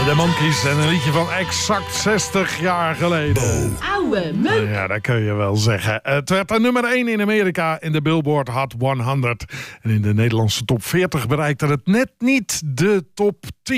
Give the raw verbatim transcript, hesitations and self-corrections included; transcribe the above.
De Monkees en een liedje van exact zestig jaar geleden. Ouwe me. Ja, dat kun je wel zeggen. Het werd een nummer één in Amerika in de Billboard Hot honderd. En in de Nederlandse top veertig bereikte het net niet de top tien.